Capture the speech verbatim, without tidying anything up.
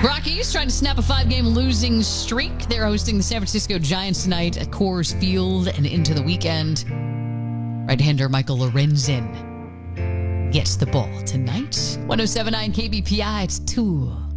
Rockies trying to snap a five-game losing streak. They're hosting the San Francisco Giants tonight at Coors Field and into the weekend. Right-hander Michael Lorenzen gets the ball tonight. one oh seven point nine K B P I, it's two.